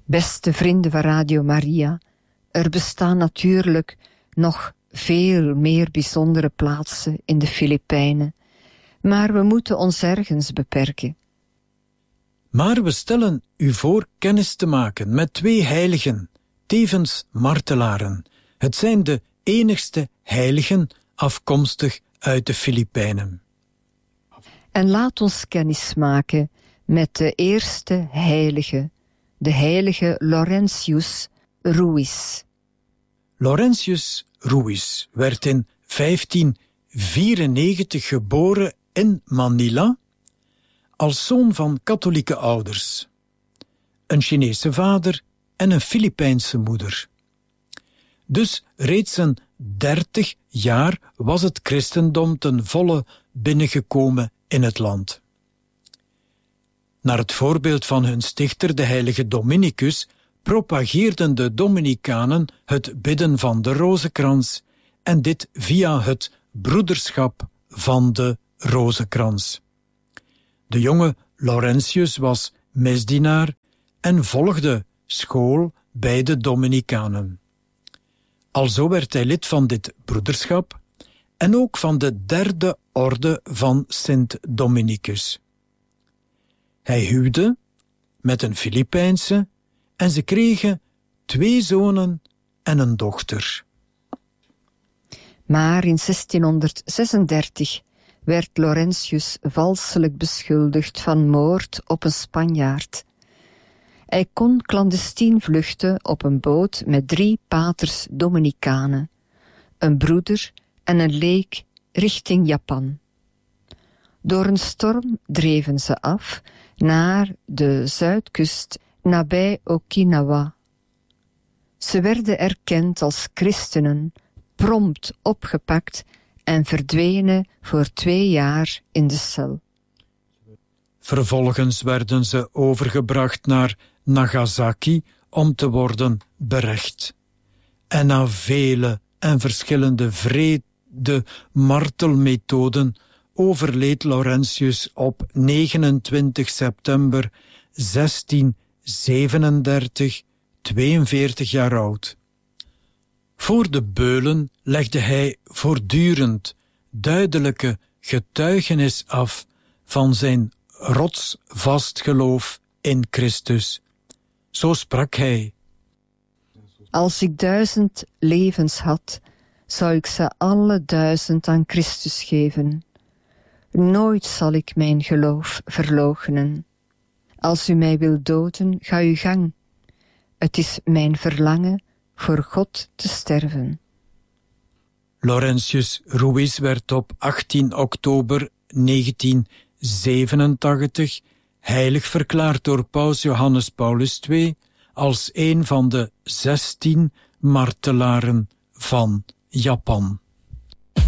Beste vrienden van Radio Maria, er bestaan natuurlijk nog veel meer bijzondere plaatsen in de Filipijnen, maar we moeten ons ergens beperken. Maar we stellen u voor kennis te maken met 2 heiligen, tevens martelaren. Het zijn de enigste heiligen afkomstig uit de Filipijnen. En laat ons kennis maken met de eerste heilige, de heilige Laurentius Ruiz. Laurentius Ruiz werd in 1594 geboren in Manila als zoon van katholieke ouders, een Chinese vader en een Filipijnse moeder. Dus reeds een 30 jaar was het christendom ten volle binnengekomen in het land. Naar het voorbeeld van hun stichter, de heilige Dominicus, propageerden de Dominicanen het bidden van de rozenkrans en dit via het broederschap van de rozenkrans. De jonge Laurentius was misdienaar en volgde school bij de Dominicanen. Alzo werd hij lid van dit broederschap en ook van de 3e orde van Sint Dominicus. Hij huwde met een Filipijnse en ze kregen 2 zonen en een dochter. Maar in 1636 werd Laurentius valselijk beschuldigd van moord op een Spanjaard. Hij kon clandestien vluchten op een boot met 3 paters Dominicanen, een broeder en een leek richting Japan. Door een storm dreven ze af naar de zuidkust nabij Okinawa. Ze werden erkend als christenen, prompt opgepakt en verdwenen voor 2 jaar in de cel. Vervolgens werden ze overgebracht naar Nagasaki om te worden berecht. En na vele en verschillende wrede martelmethoden overleed Laurentius op 29 september 1637, 42 jaar oud. Voor de beulen legde hij voortdurend duidelijke getuigenis af van zijn rotsvast geloof in Christus. Zo sprak hij: Als ik 1000 levens had, zou ik ze alle 1000 aan Christus geven. Nooit zal ik mijn geloof verloochenen. Als u mij wilt doden, ga uw gang. Het is mijn verlangen voor God te sterven. Laurentius Ruiz werd op 18 oktober 1987 heilig verklaard door paus Johannes Paulus II als een van de 16 martelaren van Japan.